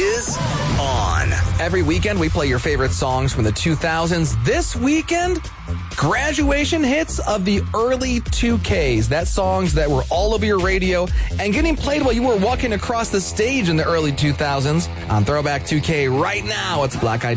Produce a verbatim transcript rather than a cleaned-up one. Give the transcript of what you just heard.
is on. Every weekend, we play your favorite songs from the two thousands. This weekend, graduation hits of the early two Ks. That's songs that were all over your radio and getting played while you were walking across the stage in the early two thousands. On Throwback two K right now, it's Black Eyed